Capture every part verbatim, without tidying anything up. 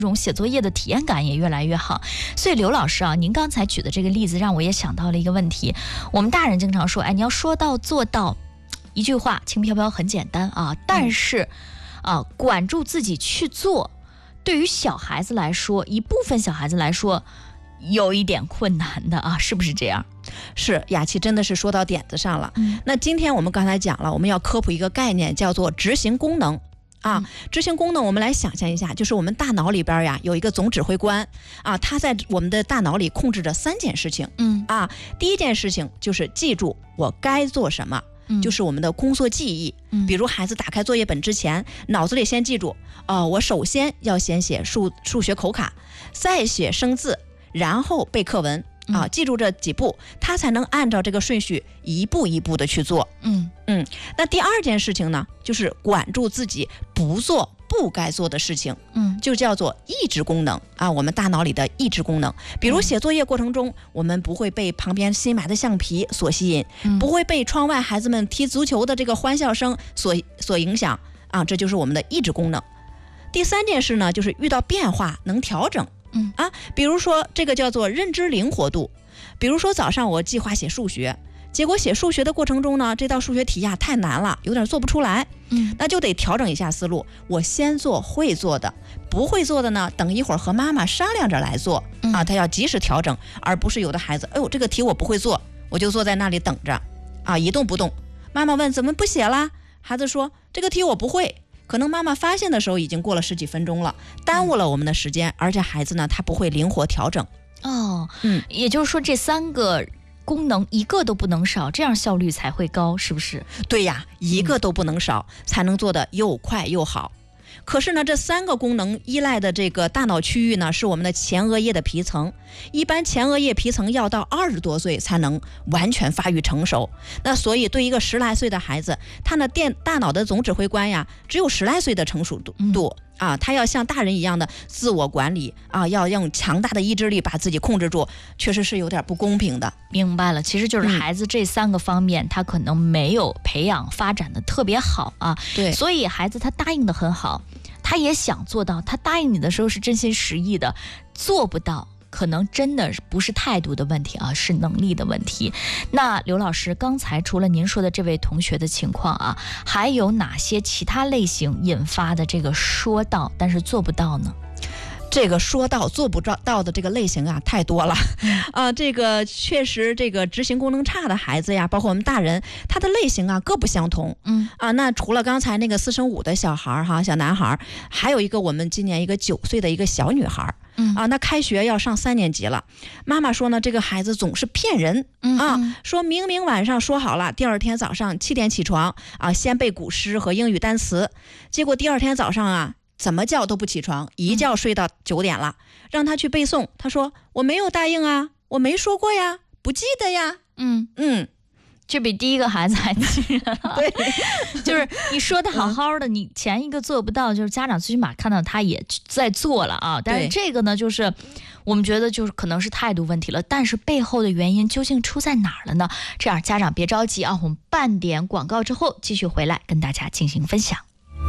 这种写作业的体验感也越来越好。所以刘老师啊，您刚才举的这个例子让我也想到了一个问题。我们大人经常说，哎，你要说到做到，一句话轻飘飘很简单啊，但是啊，管住自己去做，对于小孩子来说，一部分小孩子来说有一点困难的啊，是不是这样？ 是，雅琪真的是说到点子上了。 嗯、 那今天我们刚才讲了，我们要科普一个概念，叫做执行功能啊。 嗯、 执行功能，我们来想象一下，就是我们大脑里边呀有一个总指挥官啊，他在我们的大脑里控制着三件事情。 嗯啊，第一件事情就是记住我该做什么。就是我们的工作记忆， 嗯、 比如孩子打开作业本之前，脑子里先记住，哦，我首先要先写数数学口卡，再写生字，然后背课文啊，记住这几步，他才能按照这个顺序一步一步的去做。 嗯嗯，那第二件事情呢，就是管住自己不做不该做的事情， 嗯， 就叫做抑制功能啊，我们大脑里的抑制功能。比如写作业过程中，嗯、我们不会被旁边新买的橡皮所吸引， 嗯、 不会被窗外孩子们踢足球的这个欢笑声所所影响啊，这就是我们的抑制功能。第三件事呢，就是遇到变化能调整， 嗯啊，比如说这个叫做认知灵活度。比如说早上我计划写数学，结果写数学的过程中呢，这道数学题呀太难了，有点做不出来， 嗯， 那就得调整一下思路，我先做会做的，不会做的呢，等一会儿和妈妈商量着来做， 嗯、 啊，他要及时调整，而不是有的孩子，哎呦，这个题我不会做，我就坐在那里等着，啊，一动不动。妈妈问怎么不写啦？孩子说这个题我不会。可能妈妈发现的时候已经过了十几分钟了，耽误了我们的时间，嗯、而且孩子呢，他不会灵活调整。 哦， 嗯， 也就是说这三个功能一个都不能少，这样效率才会高，是不是？ 对呀，一个都不能少，嗯、才能做得又快又好。可是呢，这三个功能依赖的这个大脑区域呢，是我们的前额叶的皮层。一般前额叶皮层要到二十多岁才能完全发育成熟。那所以对一个十来岁的孩子，他的电大脑的总指挥官呀，只有十来岁的成熟度、嗯、啊，他要像大人一样的自我管理啊，要用强大的意志力把自己控制住，确实是有点不公平的。 明白了，其实就是孩子这三个方面，嗯、他可能没有培养发展的特别好啊。 对， 所以孩子他答应的很好。他也想做到，他答应你的时候是真心实意的，做不到可能真的不是态度的问题啊，是能力的问题。那刘老师，刚才除了您说的这位同学的情况啊，还有哪些其他类型引发的这个说到但是做不到呢？ 这个说到做不到的这个类型啊太多了，啊，这个确实这个执行功能差的孩子呀，包括我们大人，他的类型啊各不相同。 嗯啊，那除了刚才那个四升五的小孩哈，小男孩，还有一个我们今年一个九岁的一个小女孩。 嗯啊，那开学要上三年级了，妈妈说呢，这个孩子总是骗人。 嗯啊，说明明晚上说好了，第二天早上七点起床啊，先背古诗和英语单词，结果第二天早上啊。怎么叫都不起床，一觉睡到九点了，嗯、让他去背诵。他说我没有答应啊，我没说过呀，不记得呀。 嗯嗯， 这比第一个孩子还记得。 对， 就是你说的好好的，嗯、你前一个做不到，就是家长最起码看到他也在做了啊。但是这个呢，就是我们觉得就是可能是态度问题了，但是背后的原因究竟出在哪儿了呢？这样家长别着急啊，我们半点广告之后继续回来跟大家进行分享。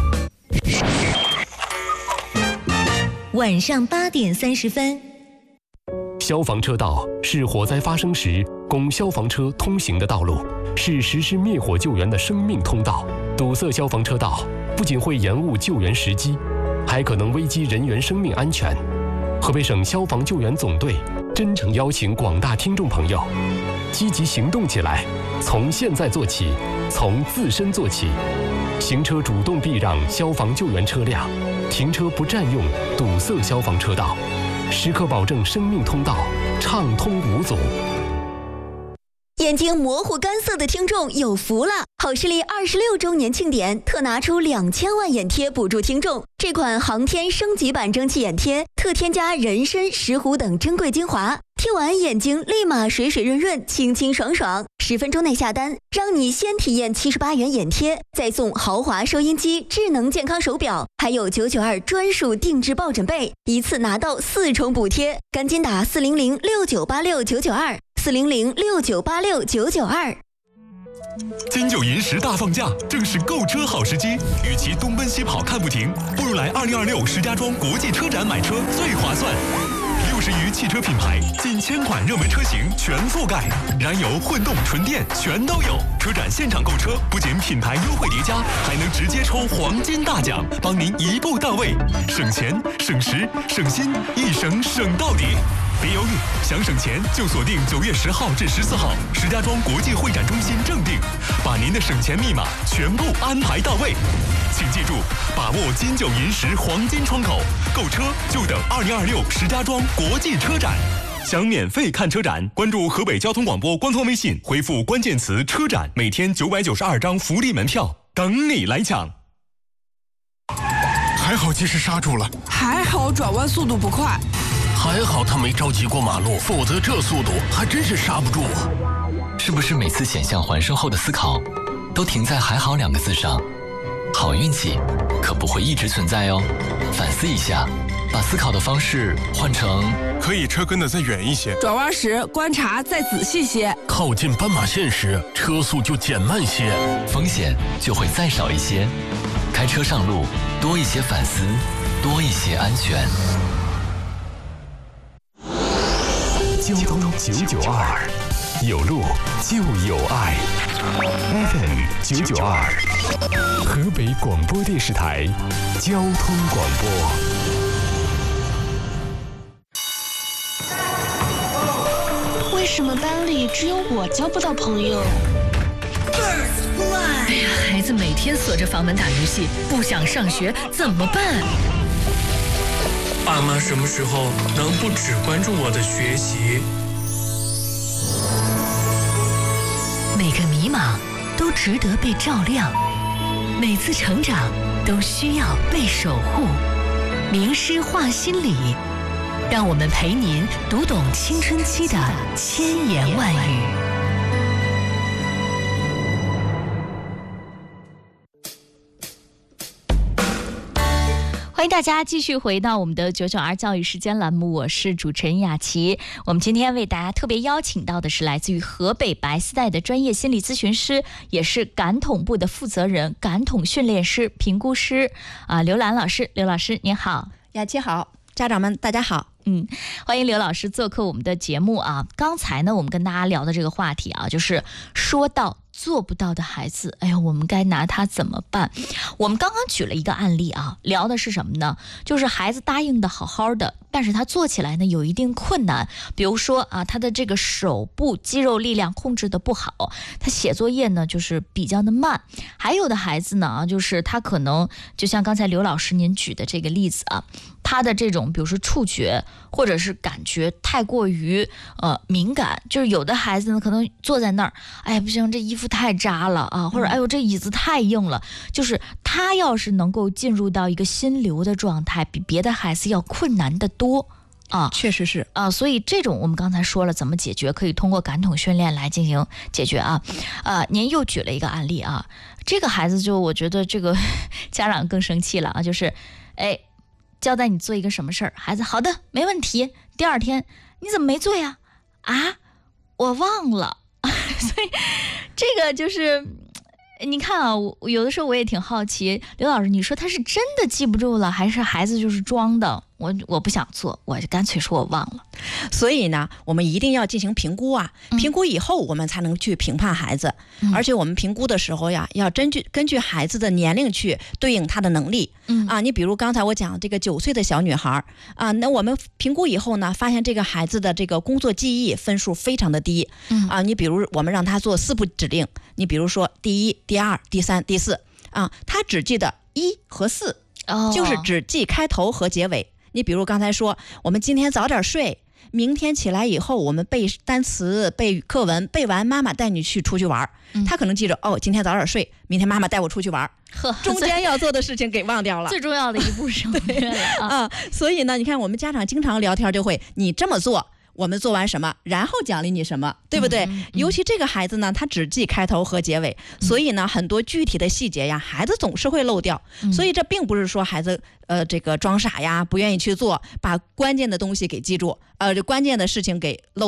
晚上八点三十分， 消防车道是火灾发生时供消防车通行的道路，是实施灭火救援的生命通道。堵塞消防车道不仅会延误救援时机，还可能危及人员生命安全。河北省消防救援总队真诚邀请广大听众朋友积极行动起来，从现在做起，从自身做起。行车主动避让消防救援车辆，停车不占用堵塞消防车道，时刻保证生命通道畅通无阻。 眼睛模糊干涩的听众有福了！好视力二十六周年庆典特拿出两千万眼贴补助听众。这款航天升级版蒸汽眼贴特添加人参、石斛等珍贵精华，贴完眼睛立马水水润润、清清爽爽。十分钟内下单，让你先体验七十八元眼贴，再送豪华收音机、智能健康手表，还有九九二专属定制抱枕被，一次拿到四重补贴。赶紧打四零零六九八六九九二。四零零六九八六九九二。 金九银十大放假，正是购车好时机。与其东奔西跑看不停，不如来二零二六石家庄国际车展买车最划算。六十余汽车品牌，近千款热门车型全覆盖，燃油、混动、纯电全都有。车展现场购车，不仅品牌优惠叠加，还能直接抽黄金大奖，帮您一步到位，省钱、省时、省心，一省省到底。别犹豫，想省钱就锁定九月十号至十四号石家庄国际会展中心正定，把您的省钱密码全部安排到位。请记住，把握金九银十黄金窗口，购车就等二零二六石家庄国际车展。想免费看车展，关注河北交通广播官方微信，回复关键词“车展”，每天九百九十二张福利门票等你来抢。 还好及时刹住了， 还好转弯速度不快， 还好他没着急过马路，否则这速度还真是刹不住啊！ 是不是每次险象环生后的思考，都停在“还好”两个字上？好运气可不会一直存在哦，反思一下，把思考的方式换成可以车跟得再远一些， 转弯时观察再仔细些， 靠近斑马线时车速就减慢些， 风险就会再少一些。开车上路，多一些反思，多一些安全。 交通九九二，有路就有爱。F M 九九二，河北广播电视台交通广播。 为什么班里只有我交不到朋友？ 哎呀，孩子每天锁着房门打游戏，不想上学怎么办？ 爸妈什么时候能不只关注我的学习？ 每个迷茫都值得被照亮，每次成长都需要被守护。名师话心理，让我们陪您读懂青春期的千言万语。欢迎大家继续回到我们的九九二教育时间栏目，我是主持人雅琪。我们今天为大家特别邀请到的是来自于河北白丝带的专业心理咨询师，也是感统部的负责人、感统训练师、评估师啊，刘兰老师。刘老师您好。 雅琪好，家长们大家好。 嗯，欢迎刘老师做客我们的节目啊。刚才呢，我们跟大家聊的这个话题啊，就是说到做不到的孩子，哎呀，我们该拿他怎么办？我们刚刚举了一个案例啊，聊的是什么呢？就是孩子答应的好好的，但是他做起来呢有一定困难，比如说啊，他的这个手部肌肉力量控制的不好，他写作业呢就是比较的慢。还有的孩子呢啊，就是他可能就像刚才刘老师您举的这个例子啊，他的这种比如说触觉或者是感觉太过于呃敏感，就是有的孩子呢可能坐在那儿，哎呀不行，这衣服太扎了啊，或者哎呦这椅子太硬了，就是他要是能够进入到一个心流的状态，比别的孩子要困难得多啊， 确实是啊，所以这种我们刚才说了怎么解决，可以通过感统训练来进行解决啊。呃，您又举了一个案例啊，这个孩子就我觉得这个家长更生气了啊，就是哎交代你做一个什么事儿，孩子好的没问题，第二天你怎么没做呀？啊，我忘了。所以这个就是你看啊，我有的时候我也挺好奇，刘老师你说他是真的记不住了，还是孩子就是装的？我我不想做，我就干脆说我忘了。 所以呢，我们一定要进行评估啊，评估以后我们才能去评判孩子，嗯、而且我们评估的时候呀，要根据根据孩子的年龄去对应他的能力。嗯啊，你比如刚才我讲这个九岁的小女孩啊，那我们评估以后呢，发现这个孩子的这个工作记忆分数非常的低。嗯啊，你比如我们让他做四步指令，你比如说第一、第二、第三、第四啊，他只记得一和四，哦、就是只记开头和结尾。你比如刚才说，我们今天早点睡，明天起来以后我们背单词、背课文，背完妈妈带你去出去玩。嗯、他可能记着哦，今天早点睡，明天妈妈带我出去玩。中间要做的事情给忘掉了， 最重要的一步是对了啊。所以呢，你看我们家长经常聊天就会，你这么做。我们做完什么，然后奖励你什么，对不对？嗯嗯、尤其这个孩子呢，他只记开头和结尾，嗯、所以呢，很多具体的细节呀，孩子总是会漏掉。嗯、所以这并不是说孩子呃这个装傻呀，不愿意去做，把关键的东西给记住，呃，关键的事情给漏掉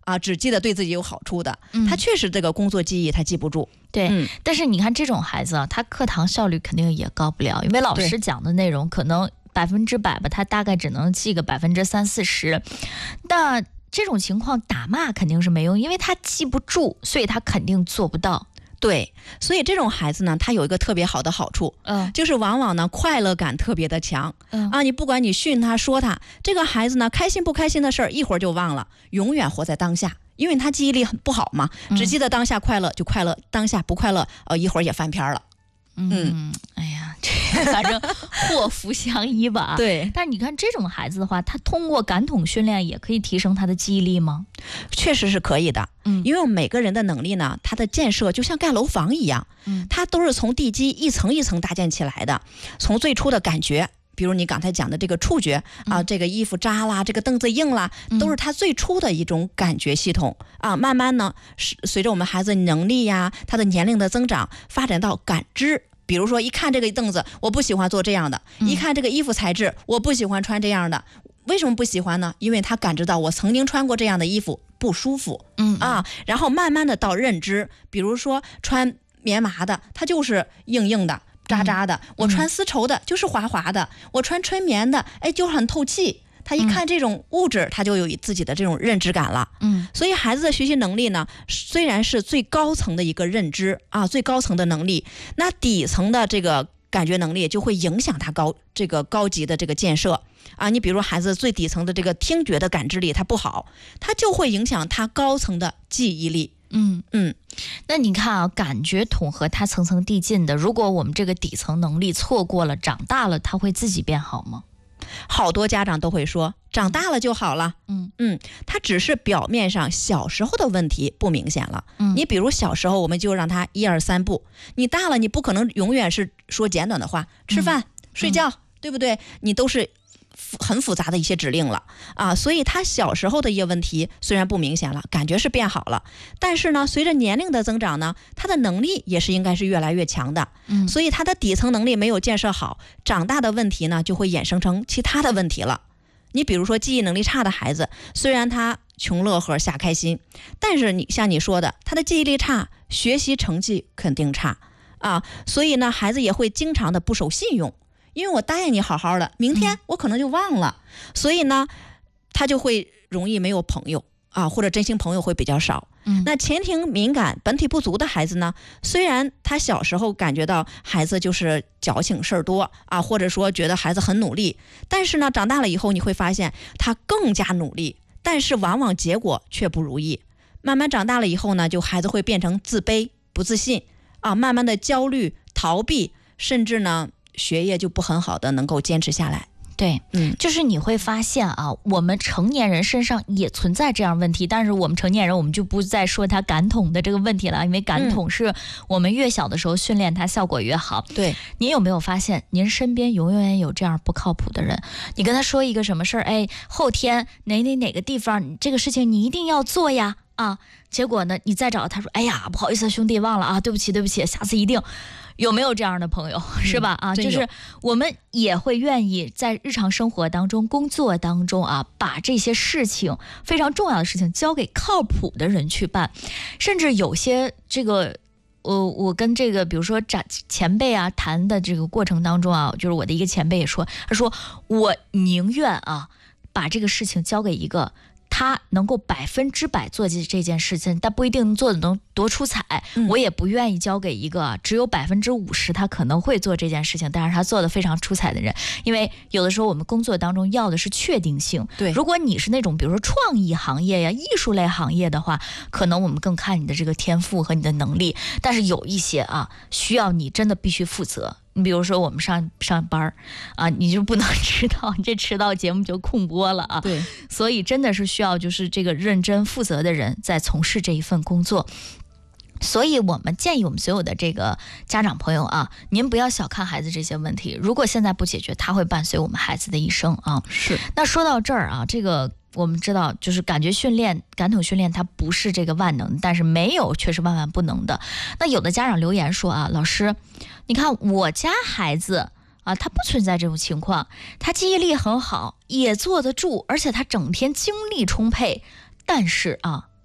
啊，只记得对自己有好处的， 嗯、 他确实这个工作记忆他记不住。 对、 嗯， 但是你看这种孩子啊，他课堂效率肯定也高不了，因为老师讲的内容可能百分之百吧，他大概只能记个百分之三四十。那这种情况打骂肯定是没用，因为他记不住，所以他肯定做不到。 对，所以这种孩子呢，他有一个特别好的好处， 嗯， 就是往往呢快乐感特别的强， 嗯啊，你不管你训他说他，这个孩子呢开心不开心的事儿一会儿就忘了，永远活在当下，因为他记忆力很不好嘛，只记得当下快乐就快乐，当下不快乐，呃，一会儿也翻篇了。 嗯，哎呀，这反正祸福相依吧。 对， 但是你看这种孩子的话，他通过感统训练也可以提升他的记忆力吗？ 确实是可以的。 嗯， 因为我们每个人的能力呢，他的建设就像盖楼房一样， 嗯， 它都是从地基一层一层搭建起来的。从最初的感觉，比如你刚才讲的这个触觉、嗯、啊，这个衣服扎啦，这个凳子硬啦，都是它最初的一种感觉系统、嗯、啊。慢慢呢，随着我们孩子能力呀，他的年龄的增长，发展到感知。比如说，一看这个凳子，我不喜欢坐这样的；一看这个衣服材质，我不喜欢穿这样的。为什么不喜欢呢？因为他感知到我曾经穿过这样的衣服不舒服， 嗯啊，然后慢慢的到认知，比如说穿棉麻的，它就是硬硬的、扎扎的；我穿丝绸的，就是滑滑的；我穿纯棉的，哎，就很透气。他一看这种物质，他就有自己的这种认知感了。 嗯， 所以孩子的学习能力呢，虽然是最高层的一个认知啊，最高层的能力，那底层的这个感觉能力就会影响他高这个高级的这个建设啊。你比如孩子最底层的这个听觉的感知力他不好，他就会影响他高层的记忆力。 嗯嗯， 那你看啊，感觉统合它层层递进的，如果我们这个底层能力错过了，长大了他会自己变好吗？ 好多家长都会说长大了就好了。 嗯嗯，他只是表面上小时候的问题不明显了。 嗯， 你比如小时候我们就让他一二三步，你大了你不可能永远是说简短的话，吃饭、嗯、睡觉、嗯、对不对？你都是很复杂的一些指令了啊，所以他小时候的一些问题虽然不明显了，感觉是变好了，但是呢，随着年龄的增长呢，他的能力也是应该是越来越强的。 嗯， 所以他的底层能力没有建设好，长大的问题呢就会衍生成其他的问题了。你比如说记忆能力差的孩子，虽然他穷乐呵瞎开心，但是你像你说的，他的记忆力差，学习成绩肯定差啊，所以呢，孩子也会经常的不守信用。因为我答应你好好的，明天我可能就忘了、嗯、所以呢他就会容易没有朋友啊，或者真心朋友会比较少。 嗯， 那前庭敏感本体不足的孩子呢，虽然他小时候感觉到孩子就是矫情事儿多啊，或者说觉得孩子很努力，但是呢长大了以后你会发现他更加努力，但是往往结果却不如意。慢慢长大了以后呢，就孩子会变成自卑不自信啊，慢慢的焦虑逃避，甚至呢学业就不很好的能够坚持下来。 对， 嗯， 就是你会发现啊，我们成年人身上也存在这样问题，但是我们成年人我们就不再说他感统的这个问题了，因为感统是我们越小的时候训练它效果越好。 对， 您有没有发现您身边永远有这样不靠谱的人？你跟他说一个什么事儿，哎，后天哪哪哪个地方这个事情你一定要做呀啊，结果呢你再找他说，哎呀不好意思兄弟忘了啊，对不起对不起，下次一定。有没有这样的朋友、嗯、是吧啊？就是我们也会愿意在日常生活当中工作当中啊，把这些事情非常重要的事情交给靠谱的人去办，甚至有些这个我我跟这个比如说前辈啊谈的这个过程当中啊，就是我的一个前辈也说，他说我宁愿啊把这个事情交给一个他能够百分之百做这件事情，但不一定能做的能多出彩、嗯、我也不愿意交给一个只有百分之五十他可能会做这件事情，但是他做的非常出彩的人。因为有的时候我们工作当中要的是确定性， 对， 如果你是那种比如说创意行业呀、艺术类行业的话，可能我们更看你的这个天赋和你的能力，但是有一些啊需要你真的必须负责。你比如说我们上上班啊，你就不能迟到，你这迟到节目就空播了啊。 对， 所以真的是需要就是这个认真负责的人在从事这一份工作。所以我们建议我们所有的这个家长朋友啊，您不要小看孩子这些问题，如果现在不解决，它会伴随我们孩子的一生啊。 是。 那说到这儿啊，这个我们知道就是感觉训练感统训练它不是这个万能，但是没有却是万万不能的。那有的家长留言说啊，老师你看我家孩子啊，他不存在这种情况，他记忆力很好，也坐得住，而且他整天精力充沛，但是啊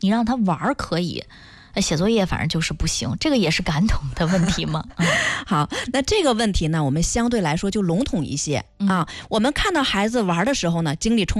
你让他玩儿可以，写作业反正就是不行，这个也是感统的问题吗？嗯、 好，那这个问题呢，我们相对来说就笼统一些、嗯、啊。我们看到孩子玩的时候呢，精力充